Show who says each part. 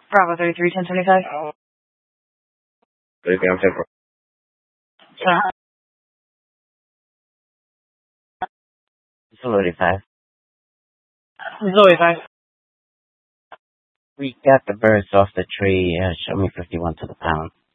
Speaker 1: Bravo 33, 1025.
Speaker 2: Good, I'm February.
Speaker 3: Absolutely 5.
Speaker 1: Zoe 5.
Speaker 3: We got the birds off the tree. Show me 51 to the pound.